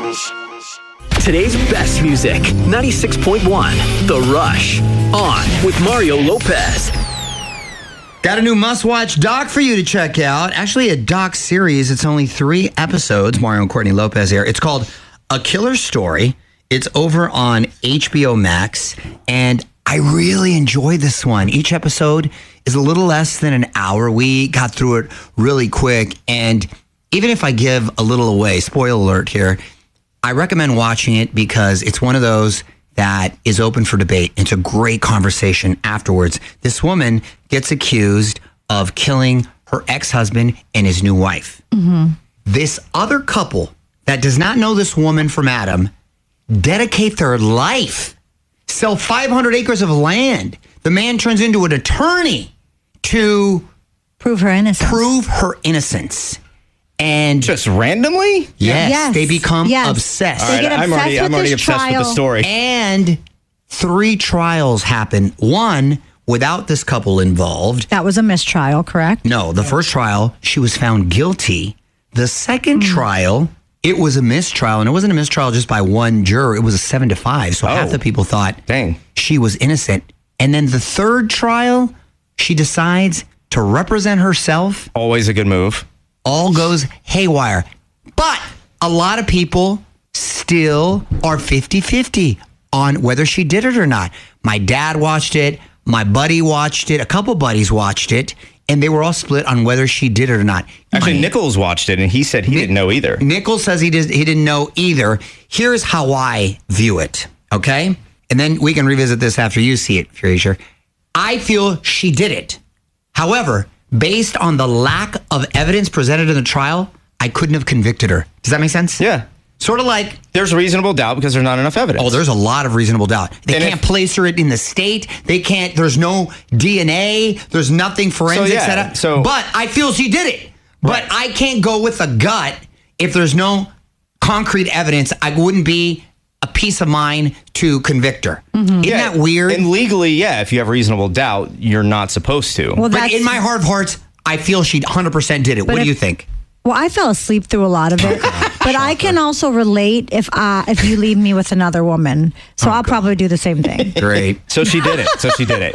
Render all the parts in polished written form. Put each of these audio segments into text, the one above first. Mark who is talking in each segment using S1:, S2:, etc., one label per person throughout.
S1: Today's best music, 96.1, The Rush. On with Mario Lopez.
S2: Got a new must-watch doc for you to check out. Actually, a doc series. It's only 3 episodes. Mario and Courtney Lopez here. It's called A Killer Story. It's over on HBO Max, and I really enjoyed this one. Each episode is a little less than an hour. We got through it really quick, and even if I give a little away, spoiler alert here, I recommend watching it because it's one of those that is open for debate. It's a great conversation afterwards. This woman gets accused of killing her ex-husband and his new wife. Mm-hmm. This other couple that does not know this woman from Adam dedicate their life, sell 500 acres of land. The man turns into an attorney to
S3: prove her innocence.
S2: And
S4: just randomly?
S2: Yes. They become obsessed.
S3: They get
S4: I'm already obsessed with the story.
S2: And 3 trials happen. One, without this couple involved.
S3: That was a mistrial, correct?
S2: No, the first trial, she was found guilty. The second trial, it was a mistrial. And it wasn't a mistrial just by one juror. It was a 7-5. So half the people thought she was innocent. And then the third trial, she decides to represent herself.
S4: Always a good move.
S2: All goes haywire. But a lot of people still are 50-50 on whether she did it or not. My dad watched it. My buddy watched it. A couple buddies watched it. And they were all split on whether she did it or not.
S4: Actually, Nichols watched it, and he said he didn't know either.
S2: Nichols says he didn't know either. Here's how I view it, okay? And then we can revisit this after you see it, Frazier. I feel she did it. However, based on the lack of evidence presented in the trial, I couldn't have convicted her. Does that make sense?
S4: Yeah.
S2: Sort of like...
S4: There's reasonable doubt because there's not enough evidence.
S2: Oh, there's a lot of reasonable doubt. They can't place her in the state. They can't... There's no DNA. There's nothing forensic set up. But I feel she did it. But I can't go with a gut if there's no concrete evidence. I wouldn't be a peace of mind to convict her. Mm-hmm. Isn't that weird?
S4: And legally, if you have reasonable doubt, you're not supposed to.
S2: Well, but in my heart of hearts, I feel she 100% did it. What do you think?
S3: Well, I fell asleep through a lot of it, but I can also relate if you leave me with another woman. So I'll probably do the same thing.
S2: Great.
S4: So she did it.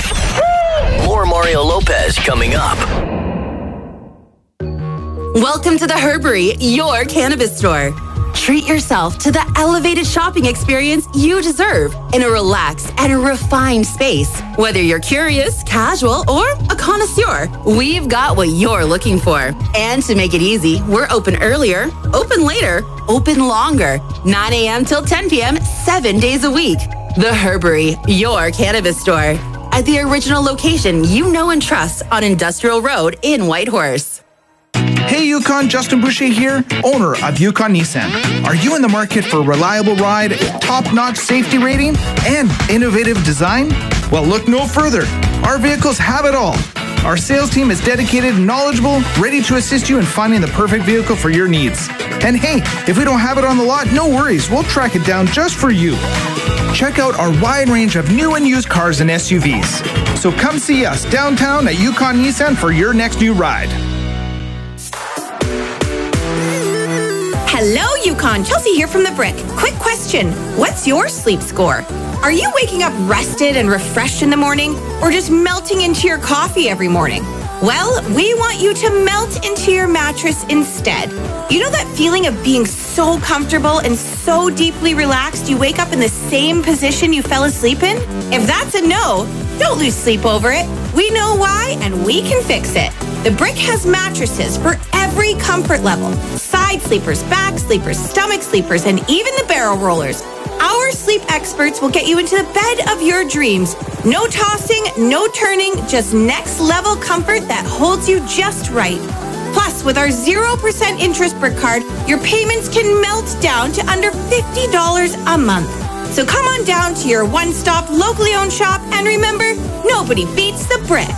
S1: More Mario Lopez coming up.
S5: Welcome to the Herbery, your cannabis store. Treat yourself to the elevated shopping experience you deserve in a relaxed and refined space. Whether you're curious, casual, or a connoisseur, we've got what you're looking for. And to make it easy, we're open earlier, open later, open longer, 9 a.m. till 10 p.m., 7 days a week. The Herbery, your cannabis store. At the original location you know and trust on Industrial Road in Whitehorse.
S6: Hey Yukon, Justin Boucher here, owner of Yukon Nissan. Are you in the market for a reliable ride, top-notch safety rating, and innovative design? Well, look no further. Our vehicles have it all. Our sales team is dedicated, knowledgeable, ready to assist you in finding the perfect vehicle for your needs. And hey, if we don't have it on the lot, no worries. We'll track it down just for you. Check out our wide range of new and used cars and SUVs. So come see us downtown at Yukon Nissan for your next new ride.
S7: Hello, Yukon. Chelsea here from The Brick. Quick question. What's your sleep score? Are you waking up rested and refreshed in the morning, or just melting into your coffee every morning? Well, we want you to melt into your mattress instead. You know that feeling of being so comfortable and so deeply relaxed you wake up in the same position you fell asleep in? If that's a no, don't lose sleep over it. We know why, and we can fix it. The Brick has mattresses for every comfort level. Side sleepers, back sleepers, stomach sleepers, and even the barrel rollers. Our sleep experts will get you into the bed of your dreams. No tossing, no turning, just next level comfort that holds you just right. Plus, with our 0% interest Brick card, your payments can melt down to under $50 a month. So come on down to your one-stop, locally owned shop, and remember, nobody beats the Brick.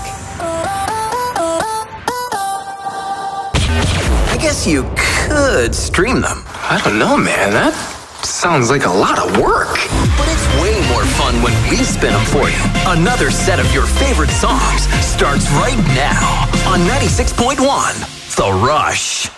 S1: I guess you could stream them.
S8: I don't know, man. That sounds like a lot of work.
S1: But it's way more fun when we spin them for you. Another set of your favorite songs starts right now on 96.1 The Rush.